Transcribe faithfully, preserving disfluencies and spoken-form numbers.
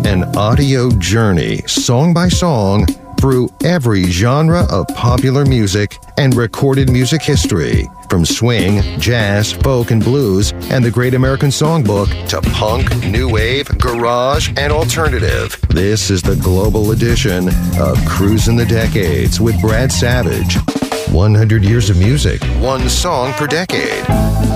An audio journey, song by song, through every genre of popular music and recorded music history. From swing, jazz, folk, and blues, and the Great American Songbook to punk, new wave, garage, and alternative. This is the global edition of Cruising the Decades with Brad Savage. one hundred years of music, one song per decade.